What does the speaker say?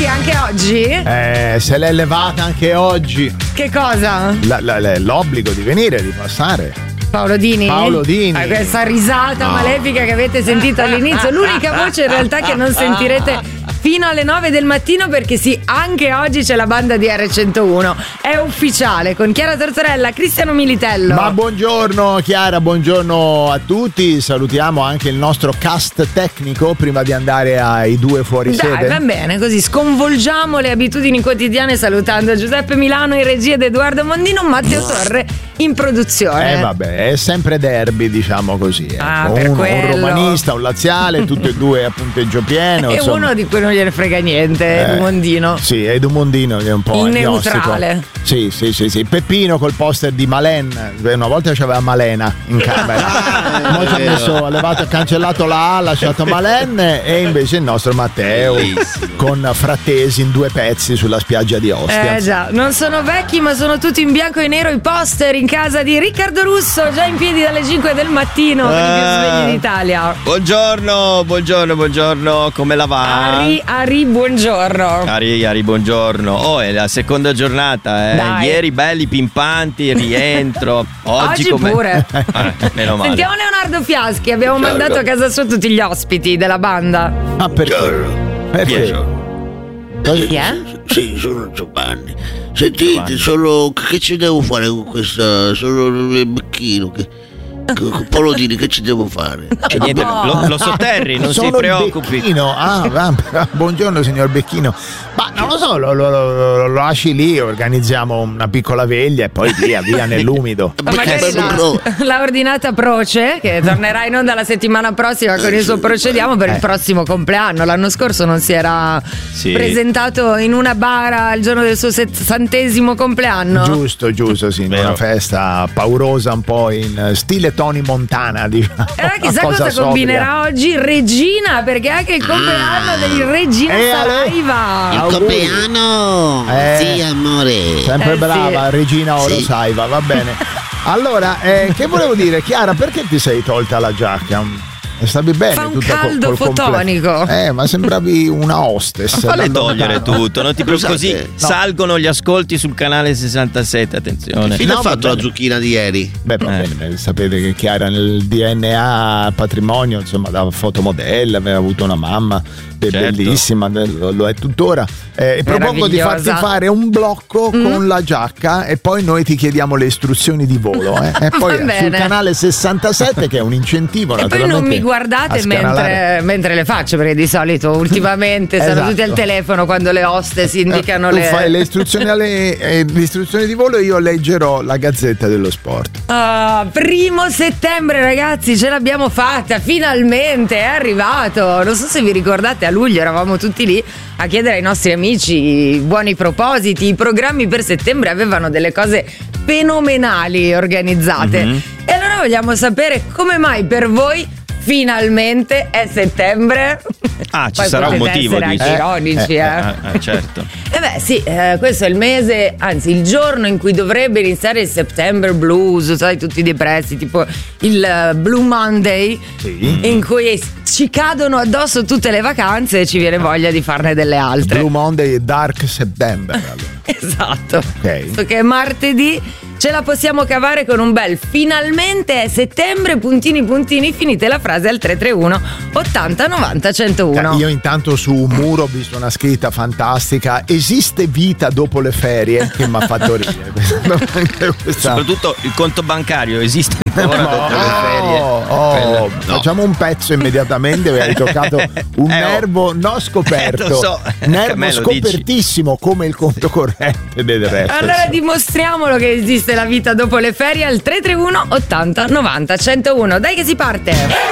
Sì, anche oggi? Se l'è levata anche oggi. Che cosa? L'obbligo di venire, di passare. Paolo Dini? Questa risata malefica che avete sentito all'inizio, l'unica voce in realtà che non sentirete fino alle 9 del mattino, perché sì, anche oggi c'è la banda di R101. È ufficiale, con Chiara Tortorella, Cristiano Militello. Ma buongiorno Chiara, buongiorno a tutti. Salutiamo anche il nostro cast tecnico prima di andare ai due fuori sede. Va bene, così sconvolgiamo le abitudini quotidiane salutando Giuseppe Milano in regia ed Edoardo Mondino, Matteo Torre in produzione. Vabbè, è sempre derby, diciamo così. Per un romanista, un laziale, tutti e due a punteggio pieno. E insomma. uno di cui non gliene frega niente, Edu Mondino. Sì, Edu Mondino che è un po' il neutrale. Sì. Peppino col poster di Malen. Una volta c'aveva Malena in camera. Poi ci ha cancellato la A, ha lasciato Malen, e invece il nostro Matteo con Frattesi in due pezzi sulla spiaggia di Ostia. Già, non sono vecchi, ma sono tutti in bianco e nero i poster in casa di Riccardo Russo, già in piedi dalle 5 del mattino per i più svegli d'Italia. Buongiorno, come la va? Ari, buongiorno. Ari, buongiorno. È la seconda giornata, Dai. Ieri belli pimpanti, rientro. Oggi pure. Meno male. Sentiamo Leonardo Fiaschi, abbiamo mandato a casa sua tutti gli ospiti della banda. Perché? Chi è? Sì, sono Giovanni. Sentite, che ci devo fare con questa? Sono il becchino Paolo Dini, che ci devo fare? Niente, lo sotterri, non si preoccupi. Becchino. Buongiorno signor Becchino. Ma non lo so, lo lasci lì, organizziamo una piccola veglia e poi via nell'umido. Magari l'ha ordinata Proce, che tornerà in onda la settimana prossima con il suo Procediamo per il prossimo compleanno. L'anno scorso non si era presentato in una bara il giorno del suo 60° compleanno. Giusto, sì, in una festa paurosa, un po' in stile Tony Montana, diciamo. Chissà cosa combinerà oggi Regina, perché è anche il compleanno di Regina Saraiva. Il compleanno! Sì, amore. Sempre brava, sì. Regina Oro Saiva, va bene. Allora, che volevo dire, Chiara, perché ti sei tolta la giacca? Stavi bene? Fa un caldo fotonico. Ma sembravi una hostess. Falle togliere tutto, non ti così salgono gli ascolti sul canale 67, attenzione. Fino ha fatto la zucchina di ieri? Va bene, sapete che Chiara nel DNA patrimonio, insomma, da fotomodella, aveva avuto una mamma bellissima, lo è tuttora. Propongo di farti fare un blocco con la giacca e poi noi ti chiediamo le istruzioni di volo. E poi sul canale 67, che è un incentivo, e poi non mi guardate mentre le faccio, perché di solito ultimamente stanno tutti al telefono quando le hostess indicano tu fai le istruzioni le istruzioni di volo e io leggerò la Gazzetta dello Sport. 1 settembre, ragazzi, ce l'abbiamo fatta, finalmente è arrivato. Non so se vi ricordate, a luglio eravamo tutti lì a chiedere ai nostri amici buoni propositi. I programmi per settembre avevano delle cose fenomenali organizzate. E allora vogliamo sapere come mai per voi finalmente è settembre. Ci sarà un motivo, dici. Anche ironici, certo. Questo è il mese, anzi il giorno in cui dovrebbe iniziare il September Blues, sai, tutti depressi, tipo il Blue Monday, in cui ci cadono addosso tutte le vacanze e ci viene voglia di farne delle altre. Blue Monday e Dark September. Esatto. Visto che è martedì, ce la possiamo cavare con un bel finalmente è settembre, puntini, finite la frase al 331 80 90 101. Io intanto su un muro ho visto una scritta fantastica: esiste vita dopo le ferie, che mi ha fatto ridere. Soprattutto il conto bancario esiste ancora dopo le ferie. Facciamo un pezzo immediatamente, hai toccato un nervo non scoperto, nervo scopertissimo come il conto corrente del resto. Allora dimostriamolo che esiste la vita dopo le ferie al 331 80 90 101. Dai che si parte.